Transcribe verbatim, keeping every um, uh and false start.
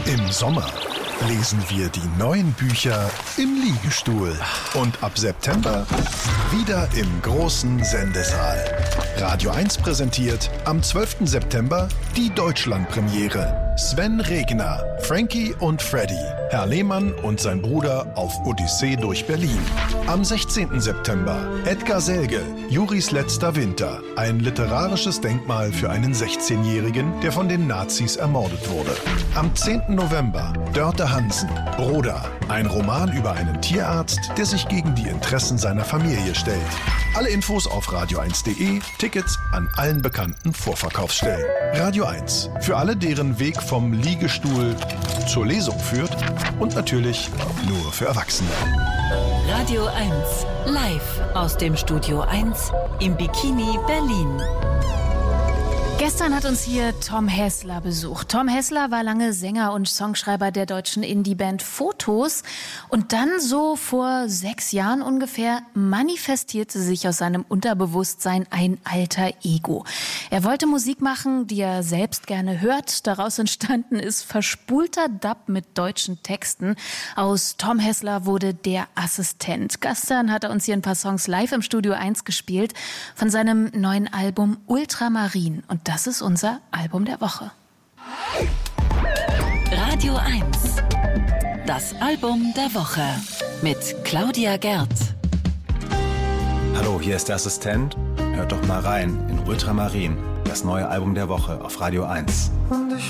Im Sommer lesen wir die neuen Bücher im Liegestuhl. Und ab September wieder im großen Sendesaal. Radio eins präsentiert am zwölften September die Deutschlandpremiere. Sven Regner, Frankie und Freddy, Herr Lehmann und sein Bruder auf Odyssee durch Berlin. Am sechzehnten September Edgar Selge, Juris letzter Winter. Ein literarisches Denkmal für einen sechzehnjährigen, der von den Nazis ermordet wurde. Am zehnten November Dörte Hansen, Broda. Ein Roman über einen Tierarzt, der sich gegen die Interessen seiner Familie stellt. Alle Infos auf radio eins punkt de, Tickets an allen bekannten Vorverkaufsstellen. Radio eins, für alle, deren Weg vom Liegestuhl zur Lesung führt und natürlich nur für Erwachsene. Radio eins, live aus dem Studio eins im Bikini Berlin. Gestern hat uns hier Tom Hässler besucht. Tom Hässler war lange Sänger und Songschreiber der deutschen Indie-Band Fotos. Und dann so vor sechs Jahren ungefähr manifestierte sich aus seinem Unterbewusstsein ein alter Ego. Er wollte Musik machen, die er selbst gerne hört. Daraus entstanden ist verspulter Dub mit deutschen Texten. Aus Tom Hässler wurde der Assistent. Gestern hat er uns hier ein paar Songs live im Studio eins gespielt von seinem neuen Album Ultramarin. Und das ist unser Album der Woche. Radio eins, das Album der Woche mit Claudia Gerd. Hallo, hier ist der Assistent. Hört doch mal rein in Ultramarin, das neue Album der Woche auf Radio eins.